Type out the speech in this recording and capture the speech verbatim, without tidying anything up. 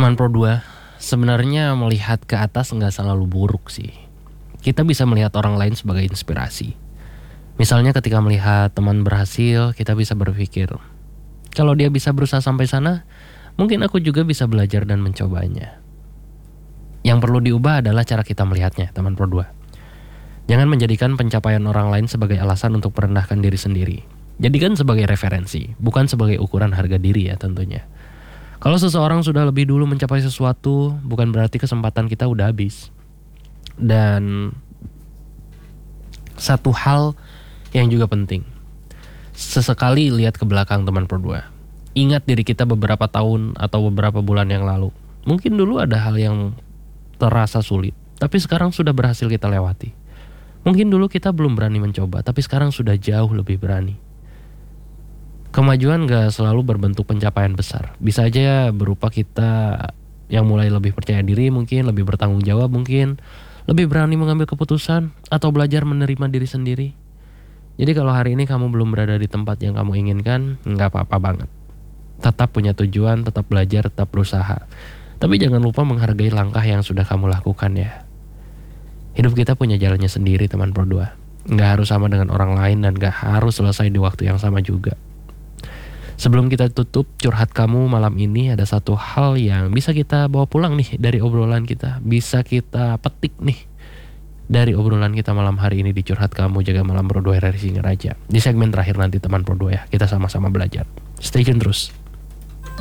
Teman Pro dua, sebenarnya melihat ke atas nggak selalu buruk sih. Kita bisa melihat orang lain sebagai inspirasi. Misalnya ketika melihat teman berhasil, kita bisa berpikir, kalau dia bisa berusaha sampai sana, mungkin aku juga bisa belajar dan mencobanya. Yang perlu diubah adalah cara kita melihatnya, teman Pro dua. Jangan menjadikan pencapaian orang lain sebagai alasan untuk merendahkan diri sendiri. Jadikan sebagai referensi, bukan sebagai ukuran harga diri ya tentunya. Kalau seseorang sudah lebih dulu mencapai sesuatu, bukan berarti kesempatan kita udah habis. Dan satu hal yang juga penting, sesekali lihat ke belakang teman Pro dua. Ingat diri kita beberapa tahun atau beberapa bulan yang lalu. Mungkin dulu ada hal yang terasa sulit, tapi sekarang sudah berhasil kita lewati. Mungkin dulu kita belum berani mencoba, tapi sekarang sudah jauh lebih berani. Kemajuan gak selalu berbentuk pencapaian besar. Bisa aja berupa kita yang mulai lebih percaya diri mungkin, lebih bertanggung jawab mungkin, lebih berani mengambil keputusan, atau belajar menerima diri sendiri. Jadi kalau hari ini kamu belum berada di tempat yang kamu inginkan, gak apa-apa banget. Tetap punya tujuan, tetap belajar, tetap berusaha. Tapi jangan lupa menghargai langkah yang sudah kamu lakukan ya. Hidup kita punya jalannya sendiri teman Pro dua. Gak harus sama dengan orang lain dan gak harus selesai di waktu yang sama juga. Sebelum kita tutup curhat kamu malam ini, ada satu hal yang bisa kita bawa pulang nih dari obrolan kita. Bisa kita petik nih dari obrolan kita malam hari ini di Curhat Kamu Jaga Malam Pro dua R R Singaraja. Di segmen terakhir nanti teman Pro dua ya, kita sama-sama belajar. Stay tune terus.